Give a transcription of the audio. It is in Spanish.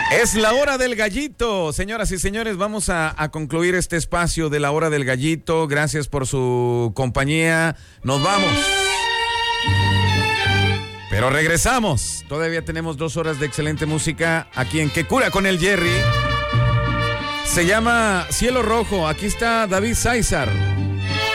Es la hora del gallito, señoras y señores, vamos a concluir este espacio de la hora del gallito. Gracias por su compañía, nos vamos. Pero regresamos, todavía tenemos 2 horas de excelente música aquí en Que Cura con el Jerry. Se llama Cielo Rojo, aquí está David César.